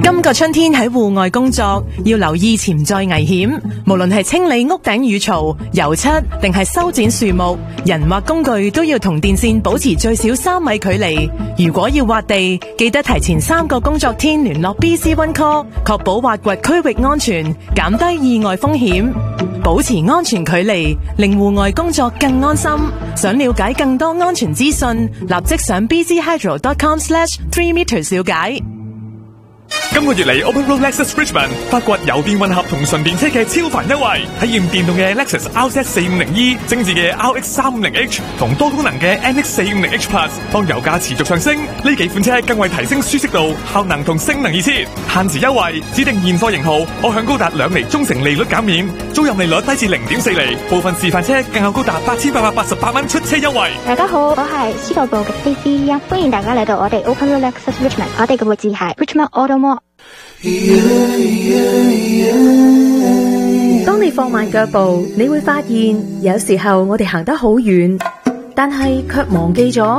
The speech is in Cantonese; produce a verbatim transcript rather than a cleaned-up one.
今個春天喺戶外工作，要留意潛在危險。無論係清理屋頂雨槽、油漆，定係修剪樹木，人或工具都要同電線保持最少三米距離。如果要挖地，記得提前三個工作天聯絡 B C One Call， 確保挖掘區域安全，減低意外風險。保持安全距離，令戶外工作更安心。想了解更多安全資訊，立即上 b c hydro dot com slash three meters 了解。 今個月嚟 Open Road Lexus Richmond 發掘油電混合同純電車嘅超凡優惠，體驗電動嘅 Lexus R Z 四五零 E、精緻嘅 R X 三五零 H 同多功能嘅 N X 四五零 H Plus。當油價持續上升，呢幾款車更為提升舒適度、效能同性能而設。限時優惠，指定現貨型號可享高達兩厘中成利率減免，租賃利率低至零點四厘，部分示範車更有高達八千八百八十八蚊出車優惠。 大家好，我係司徒部嘅 C C 啊，歡迎大家嚟到我哋 Open Road Lexus Richmond， 我哋嘅位置係 Richmond Auto Mall。 當你放慢腳步，你會發現有時候我哋行得好遠，但係卻忘記咗